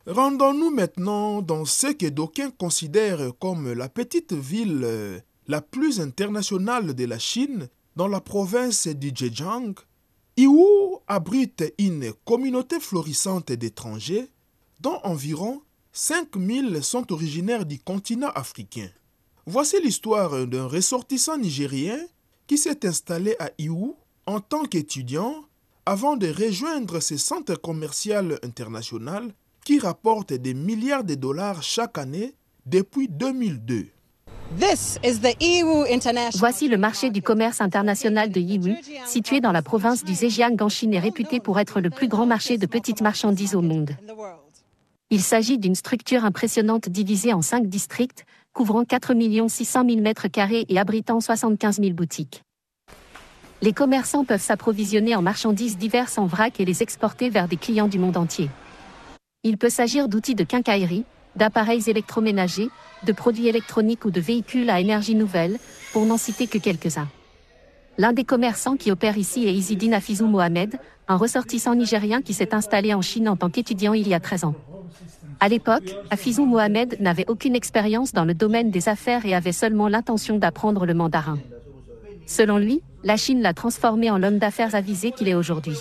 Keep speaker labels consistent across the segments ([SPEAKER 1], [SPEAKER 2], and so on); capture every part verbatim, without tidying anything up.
[SPEAKER 1] Rendons-nous maintenant dans ce que d'aucuns considèrent comme la petite ville euh, la plus internationale de la Chine, dans la province du Zhejiang. Yiwu abrite une communauté florissante d'étrangers, dont environ cinq mille sont originaires du continent africain. Voici l'histoire d'un ressortissant nigérien qui s'est installé à Yiwu en tant qu'étudiant avant de rejoindre ce centre commercial international qui rapporte des milliards de dollars chaque année depuis deux mille deux.
[SPEAKER 2] Voici le marché du commerce international de Yiwu, situé dans la province du Zhejiang en Chine et réputé pour être le plus grand marché de petites marchandises au monde. Il s'agit d'une structure impressionnante divisée en cinq districts, couvrant quatre millions six cent mille mètres carrés et abritant soixante-quinze mille boutiques. Les commerçants peuvent s'approvisionner en marchandises diverses en vrac et les exporter vers des clients du monde entier. Il peut s'agir d'outils de quincaillerie, d'appareils électroménagers, de produits électroniques ou de véhicules à énergie nouvelle, pour n'en citer que quelques-uns. L'un des commerçants qui opère ici est Izzydeen Hafizou Mohamed, un ressortissant nigérien qui s'est installé en Chine en tant qu'étudiant il y a treize ans. À l'époque, Hafizou Mohamed n'avait aucune expérience dans le domaine des affaires et avait seulement l'intention d'apprendre le mandarin. Selon lui, la Chine l'a transformé en l'homme d'affaires avisé qu'il est aujourd'hui.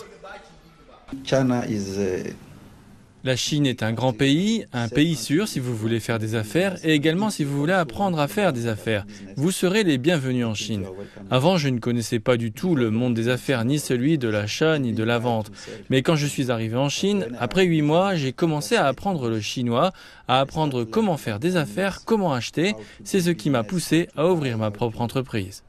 [SPEAKER 3] China is uh...
[SPEAKER 4] La Chine est un grand pays, un pays sûr si vous voulez faire des affaires et également si vous voulez apprendre à faire des affaires. Vous serez les bienvenus en Chine. Avant, je ne connaissais pas du tout le monde des affaires, ni celui de l'achat, ni de la vente. Mais quand je suis arrivé en Chine, après huit mois, j'ai commencé à apprendre le chinois, à apprendre comment faire des affaires, comment acheter. C'est ce qui m'a poussé à ouvrir ma propre entreprise.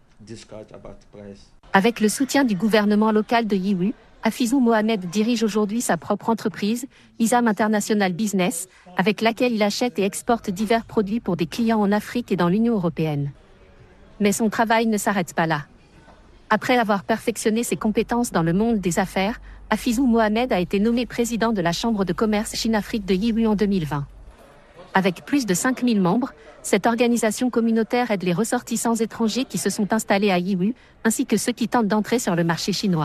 [SPEAKER 2] Avec le soutien du gouvernement local de Yiwu, Hafizou Mohamed dirige aujourd'hui sa propre entreprise, Isam International Business, avec laquelle il achète et exporte divers produits pour des clients en Afrique et dans l'Union européenne. Mais son travail ne s'arrête pas là. Après avoir perfectionné ses compétences dans le monde des affaires, Hafizou Mohamed a été nommé président de la Chambre de commerce Chine-Afrique de Yiwu en deux mille vingt. Avec plus de cinq mille membres, cette organisation communautaire aide les ressortissants étrangers qui se sont installés à Yiwu, ainsi que ceux qui tentent d'entrer sur le marché chinois.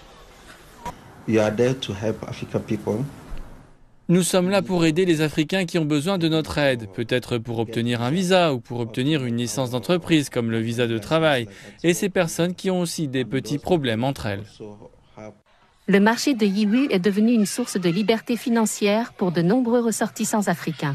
[SPEAKER 3] You are there to help African people.
[SPEAKER 4] Nous sommes là pour aider les Africains qui ont besoin de notre aide, peut-être pour obtenir un visa ou pour obtenir une licence d'entreprise comme le visa de travail, et ces personnes qui ont aussi des petits problèmes entre elles.
[SPEAKER 2] Le marché de Yiwu est devenu une source de liberté financière pour de nombreux ressortissants africains.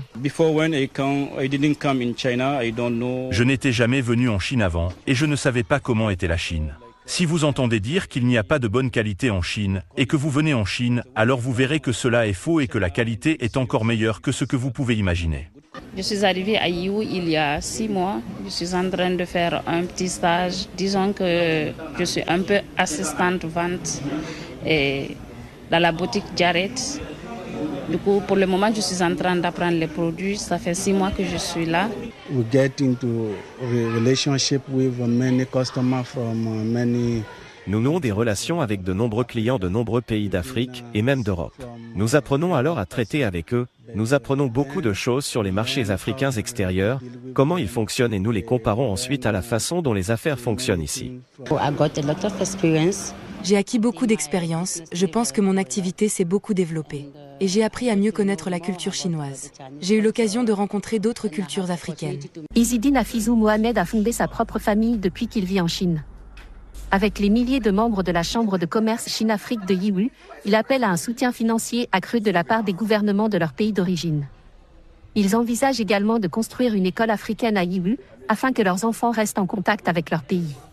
[SPEAKER 5] Je n'étais jamais venu en Chine avant et je ne savais pas comment était la Chine. Si vous entendez dire qu'il n'y a pas de bonne qualité en Chine et que vous venez en Chine, alors vous verrez que cela est faux et que la qualité est encore meilleure que ce que vous pouvez imaginer.
[SPEAKER 6] Je suis arrivée à Yiwu il y a six mois. Je suis en train de faire un petit stage. Disons que je suis un peu assistante vente et dans la boutique Jarrett. Du coup, pour le moment, je suis en train d'apprendre les produits. Ça fait six mois que je suis là.
[SPEAKER 7] We get into relationship with many customers from many.
[SPEAKER 8] Nous nouons des relations avec de nombreux clients de nombreux pays d'Afrique et même d'Europe. Nous apprenons alors à traiter avec eux. Nous apprenons beaucoup de choses sur les marchés africains extérieurs, comment ils fonctionnent et nous les comparons ensuite à la façon dont les affaires fonctionnent ici.
[SPEAKER 9] J'ai acquis beaucoup d'expérience, je pense que mon activité s'est beaucoup développée. Et j'ai appris à mieux connaître la culture chinoise. J'ai eu l'occasion de rencontrer d'autres cultures africaines.
[SPEAKER 2] Izzydeen Hafizou Mohamed a fondé sa propre famille depuis qu'il vit en Chine. Avec les milliers de membres de la Chambre de commerce Chine-Afrique de Yiwu, il appelle à un soutien financier accru de la part des gouvernements de leur pays d'origine. Ils envisagent également de construire une école africaine à Yiwu, afin que leurs enfants restent en contact avec leur pays.